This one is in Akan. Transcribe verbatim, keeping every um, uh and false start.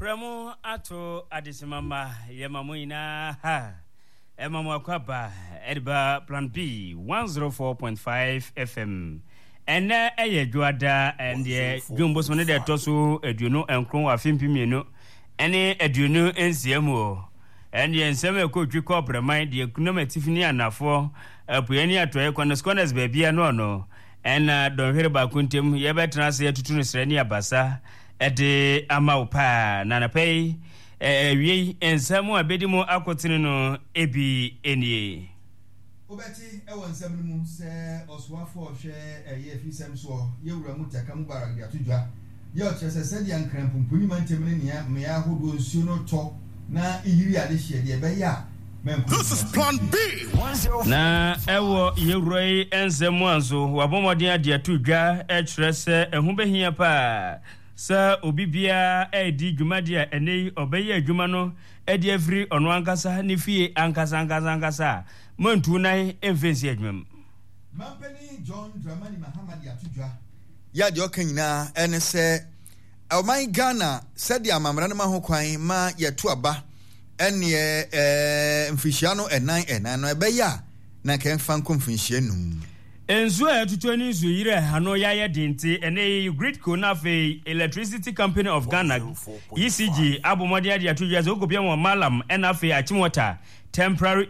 Pramo ato adisimama yemamuina ha emamu akwaba ediba plan B one oh four point five F M ene eye dwada ende dwumbo so ne de toso aduonu enkron afimpimienu ene aduonu ensiamu ene ensem ekodwi kobraman de economatifini anafo apuani atoye konescones babia no no ena donhwere ba kuntem ye betra se tutunu srani abasa ede amaupa nanapei ewi ensemu abedimu akotene no ebi enie obeti ewo nsem mu se oswafo hwe eye fisem so ye wura mu taka mu bara ya tudwa ye o chese se dia nkran pumpuni mantem ne nia me ahodo nsuo no to na iyiri ade hye de be ya. This is plan B. Na ewo yewroi ensemu anso wabomodin ade tudwa e kyerese ehu behia pa sa obibia edi dwumade a ene obeye adwuma no edi afri ono ankasa ne fie ankasa ankasa ankasa mantu nan emfensi adwum Mampeni John Dramani Muhammad Yatudwa Ya de okanyina ene se Oman Ghana said ya mamra no ho kwan ma yetu aba ene eh mfihia no enan enan no ebeya na kan fan konfihia num Enzo etutoni nzo yire hano yaye dinte ene Gridco na fe Electricity Company of Ghana E C G abomode ade atudwa zo kopia mo malam ena fe achimwater temporary